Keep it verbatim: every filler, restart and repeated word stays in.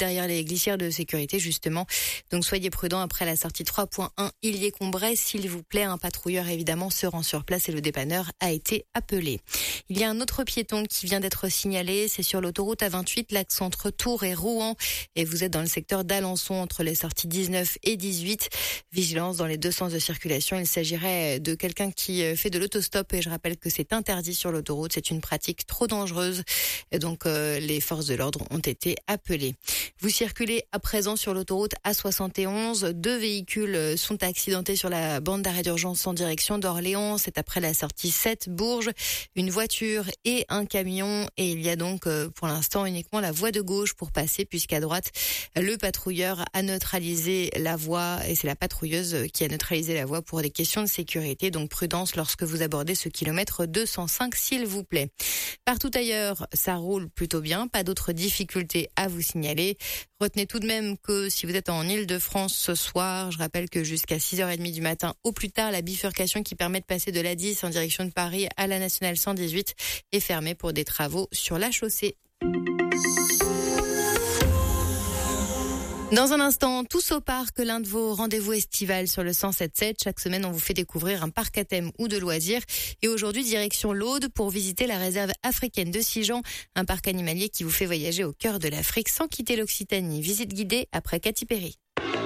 derrière les glissières de sécurité justement. Donc soyez prudents après la sortie trois point un Illier-Combray. S'il vous plaît, un patrouilleur évidemment se rend sur place et le dépanneur a été appelé. Il y a un autre piéton qui vient d'être signalé. C'est sur l'autoroute A vingt-huit, l'axe entre Tours et Rouen. Et vous êtes dans le secteur d'Alençon entre les sorties dix-neuf et dix-huit. Vigilance dans les deux sens de circulation. Il s'agirait de quelqu'un qui fait de l'autostop et je rappelle que c'est interdit sur l'autoroute. C'est une pratique trop dangereuse. Et donc euh, les forces de l'ordre ont été appelées. Vous circulez à présent sur l'autoroute A soixante et onze. Deux véhicules sont accidentés sur la bande d'arrêt d'urgence en direction d'Orléans. C'est après la sortie sept Bourges. Une voiture et un camion. Et il y a donc euh, pour l'instant uniquement la voie de gauche pour passer puisqu'à droite, le patrouilleur a neutralisé la voie et c'est la patrouilleuse qui a neutralisé la voie pour des questions de sécurité. Donc prudence lorsque vous abordez ce kilomètre deux cent cinq s'il vous plaît. Partout ailleurs, ça roule plutôt bien. Pas d'autres difficultés à vous signaler. Retenez tout de même que si vous êtes en Île-de-France ce soir, je rappelle que jusqu'à six heures trente du matin au plus tard, la bifurcation qui permet de passer de l'A dix en direction de Paris à la nationale cent dix-huit est fermée pour des travaux sur la chaussée. Dans un instant, tous au parc, l'un de vos rendez-vous estivales sur le cent sept sept. Chaque semaine, on vous fait découvrir un parc à thème ou de loisirs. Et aujourd'hui, direction l'Aude pour visiter la réserve africaine de Sigean, un parc animalier qui vous fait voyager au cœur de l'Afrique sans quitter l'Occitanie. Visite guidée après Katy Perry.